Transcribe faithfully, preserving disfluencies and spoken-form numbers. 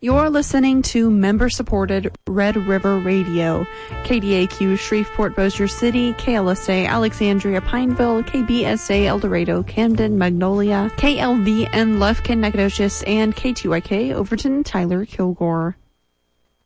You're listening to member-supported Red River Radio, K D A Q Shreveport Bossier City, K L S A Alexandria Pineville, K B S A El Dorado Camden Magnolia, K L V N Lufkin Nacogdoches, and K T Y K Overton Tyler Kilgore.